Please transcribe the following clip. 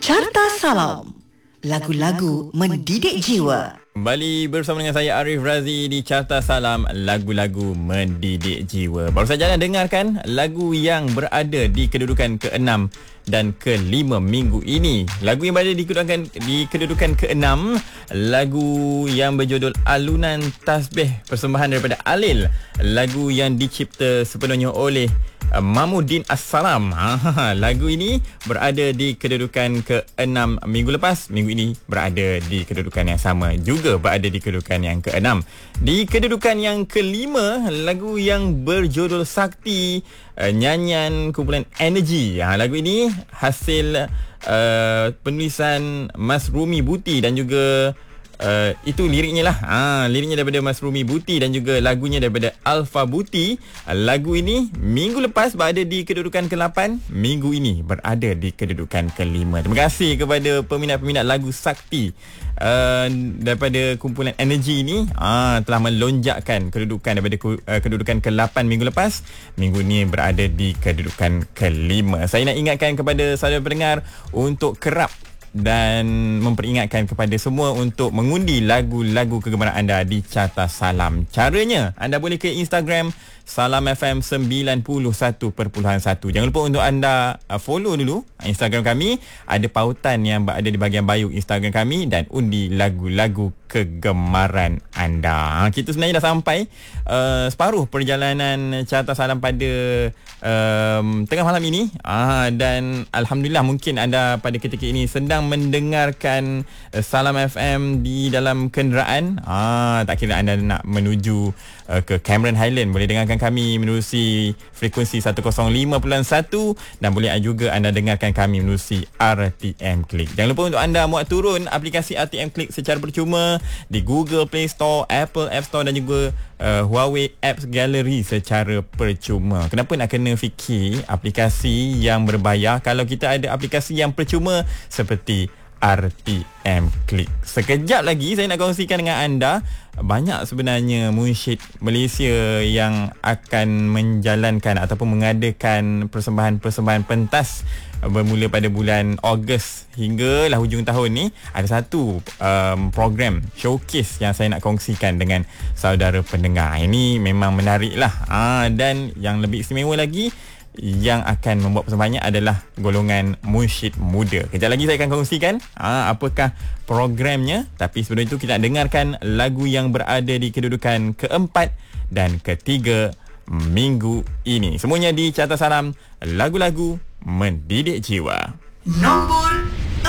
Carta Salam. Lagu-lagu mendidik jiwa. Kembali bersama dengan saya Arif Razi di Carta Salam, lagu-lagu mendidik jiwa. Baru saja anda dengarkan lagu yang berada di kedudukan ke-6 dan ke-5 minggu ini. Lagu yang berada di kedudukan ke-6, lagu yang berjudul Alunan Tasbih, persembahan daripada Alil. Lagu yang dicipta sepenuhnya oleh Mamuddin As-Salam. Lagu ini berada di kedudukan ke-6 minggu lepas. Minggu ini berada di kedudukan yang sama, juga berada di kedudukan yang ke-6. Di kedudukan yang ke-5, lagu yang berjudul Sakti, nyanyian kumpulan Energy. Lagu ini hasil penulisan Mas Rumi Buti dan juga itu liriknya lah. Liriknya daripada Mas Rumi Buti dan juga lagunya daripada Alfa Buti. Lagu ini minggu lepas berada di kedudukan ke-8, minggu ini berada di kedudukan ke-5. Terima kasih kepada peminat-peminat lagu Sakti daripada kumpulan Energy ini, telah melonjakkan kedudukan daripada kedudukan ke-8 minggu lepas, minggu ini berada di kedudukan ke-5. Saya nak ingatkan kepada saudara pendengar untuk kerap dan memperingatkan kepada semua untuk mengundi lagu-lagu kegemaran anda di Carta Salam. Caranya, anda boleh ke Instagram Salam FM 91.1. Jangan lupa untuk anda follow dulu Instagram kami. Ada pautan yang berada di bahagian bio Instagram kami, dan undi lagu-lagu kegemaran anda. Kita sebenarnya dah sampai separuh perjalanan Carta Salam pada tengah malam ini. Dan Alhamdulillah, mungkin anda pada ketika ini sedang mendengarkan Salam FM di dalam kenderaan. Tak kira anda nak menuju ke Cameron Highland, boleh dengarkan kami menerusi frekuensi 105.1, dan boleh juga anda dengarkan kami menerusi RTM Click. Jangan lupa untuk anda muat turun aplikasi RTM Click secara percuma di Google Play Store, Apple App Store dan juga Huawei Apps Gallery secara percuma. Kenapa nak kena fikir aplikasi yang berbayar kalau kita ada aplikasi yang percuma seperti RTM Click? Sekejap lagi saya nak kongsikan dengan anda, banyak sebenarnya munsyid Malaysia yang akan menjalankan ataupun mengadakan persembahan-persembahan pentas bermula pada bulan Ogos hinggalah hujung tahun ni. Ada satu program showcase yang saya nak kongsikan dengan saudara pendengar. Ini memang menarik lah. Dan yang lebih istimewa lagi, yang akan membuat persembahannya adalah golongan munsyid muda. Kejap lagi saya akan kongsikan apakah programnya. Tapi sebelum itu kita nak dengarkan lagu yang berada di kedudukan ke-4 dan ke-3 minggu ini. Semuanya di Carta Salam, lagu-lagu mendidik jiwa. Nombor